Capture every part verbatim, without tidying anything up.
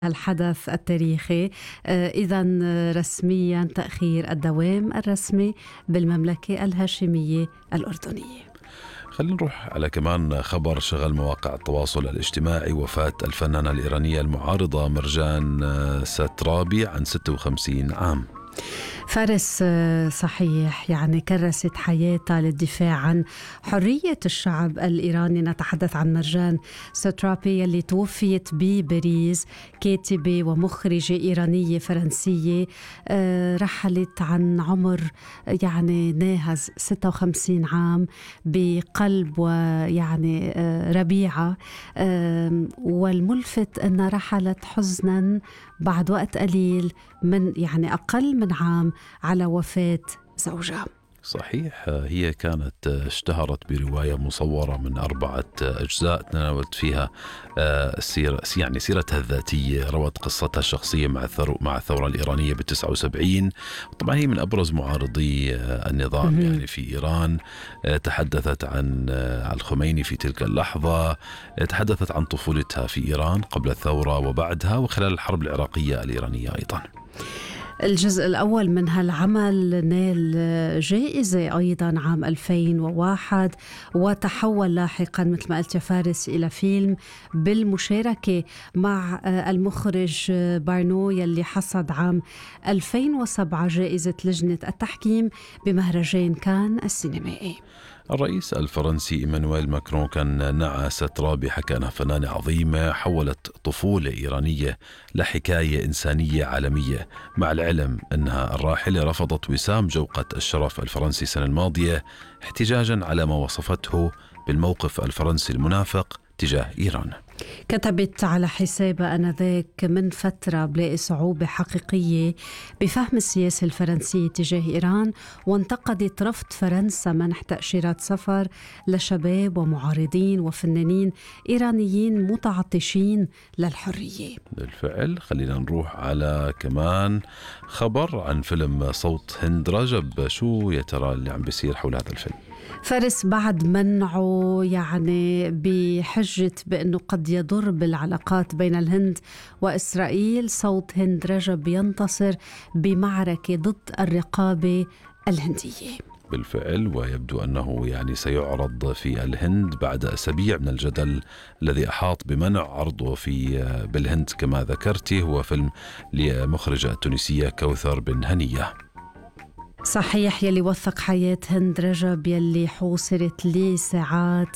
الحدث التاريخي. إذا رسميا تأخير الدوام الرسمي بالمملكة الهاشمية الأردنية. خلينا نروح على كمان خبر شغل مواقع التواصل الاجتماعي: وفاة الفنانة الإيرانية المعارضة مرجان ساترابي عن ستة وخمسين عام. فارس، صحيح، يعني كرست حياتها للدفاع عن حرية الشعب الإيراني. نتحدث عن مرجان ساترابي اللي توفيت بباريس، كاتبة ومخرجة إيرانية فرنسية. رحلت عن عمر يعني ناهز ستة وخمسين عام بقلب ويعني ربيعة. والملفت أنها رحلت حزنا بعد وقت قليل من يعني أقل من عام على وفاة زوجها. صحيح، هي كانت اشتهرت برواية مصورة من أربعة أجزاء تناولت فيها سيرة يعني سيرتها الذاتية، روت قصتها الشخصية مع مع الثورة الإيرانية بالتسعة وسبعين. طبعا هي من أبرز معارضي النظام يعني في إيران. تحدثت عن الخميني في تلك اللحظة، تحدثت عن طفولتها في إيران قبل الثورة وبعدها وخلال الحرب العراقية الإيرانية أيضا. الجزء الأول من هالعمل نال جائزة أيضا عام ألفين وواحد، وتحول لاحقا مثل ما قلت يا فارس إلى فيلم بالمشاركة مع المخرج بارنو يلي حصد عام ألفين وسبعة جائزة لجنة التحكيم بمهرجان كان السينمائي. الرئيس الفرنسي إيمانويل ماكرون كان نعى ساترابي، حكى أنها فنانة عظيمة حولت طفولة إيرانية لحكاية إنسانية عالمية، مع العلم أنها الراحلة رفضت وسام جوقة الشرف الفرنسي السنة الماضية احتجاجا على ما وصفته بالموقف الفرنسي المنافق تجاه إيران. كتبت على حسابها أنذاك: من فترة بلاقي صعوبة حقيقية بفهم السياسة الفرنسية تجاه إيران، وانتقدت رفض فرنسا منح تأشيرات سفر لشباب ومعارضين وفنانين إيرانيين متعطشين للحرية. بالفعل. خلينا نروح على كمان خبر عن فيلم صوت هند رجب. شو يا ترى اللي عم بيصير حول هذا الفيلم؟ فارس، بعد منعه يعني بحجة بأنه قد يضر بالعلاقات بين الهند وإسرائيل، صوت هند رجب ينتصر بمعركة ضد الرقابة الهندية. بالفعل، ويبدو أنه يعني سيعرض في الهند بعد أسابيع من الجدل الذي أحاط بمنع عرضه في بالهند. كما ذكرتي هو فيلم لمخرجة التونسية كوثر بن هنية. صحيح، يلي وثق حياة هند رجب يلي حوصرت لساعات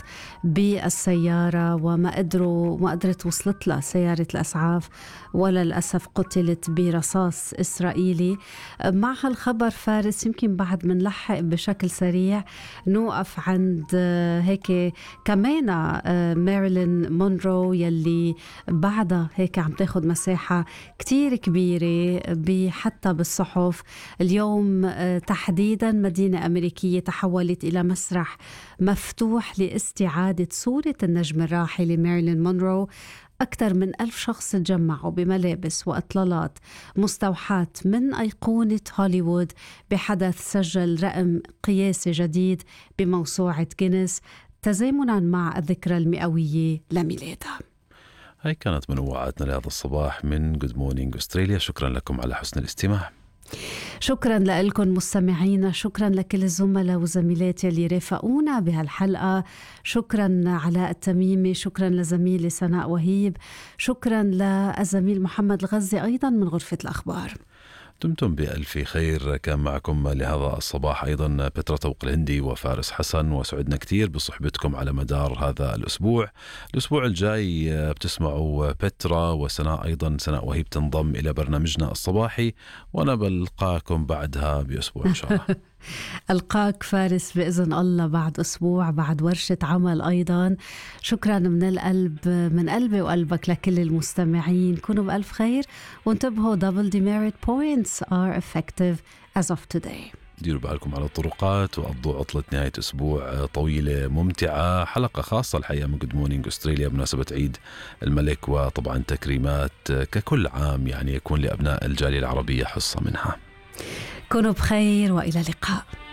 بالسيارة وما قدروا ما قدرت وصلت لها سيارة الأسعاف، وللأسف قتلت برصاص إسرائيلي. مع هالخبر فارس يمكن بعد منلحق بشكل سريع نوقف عند هيك كمان ماريلين مونرو يلي بعدها هيك عم تاخد مساحة كتير كبيرة حتى بالصحف. اليوم تحديدا مدينة أمريكية تحولت إلى مسرح مفتوح لاستعادة صورة النجم الراحل ماريلين مونرو. أكثر من ألف شخص تجمعوا بملابس وإطلالات مستوحاة من أيقونة هوليوود بحدث سجل رقم قياسي جديد بموسوعة جينيس تزامنا مع الذكرى المئوية لميلادها. هاي كانت منوعاتنا لهذا الصباح من Good Morning Australia. شكرا لكم على حسن الاستماع. شكرا لكم مستمعينا، شكرا لكل الزملاء وزميلات اللي رافقونا بهالحلقة. شكرا علاء التميمي، شكرا لزميلي سناء وهيب، شكرا للزميل محمد الغزي أيضا من غرفة الأخبار. دمتم بألف خير. كان معكم لهذا الصباح أيضا بترا توق الهندي وفارس حسن، وسعدنا كتير بصحبتكم على مدار هذا الأسبوع. الأسبوع الجاي بتسمعوا بترا وسناء أيضا، سناء وهي بتنضم إلى برنامجنا الصباحي، وأنا بلقاكم بعدها بأسبوع إن شاء الله. ألقاك فارس بإذن الله بعد أسبوع، بعد ورشة عمل أيضا. شكرا من القلب، من قلبي وقلبك لكل المستمعين. كونوا بألف خير وانتبهوا double demerit points are effective as of today. ديروا بالكم على الطرقات وقضوا عطلة نهاية أسبوع طويلة ممتعة. حلقة خاصة الحقيقة من Good Morning Australia بمناسبة عيد الملك، وطبعا تكريمات ككل عام يعني يكون لأبناء الجالية العربية حصة منها. كونوا بخير وإلى اللقاء.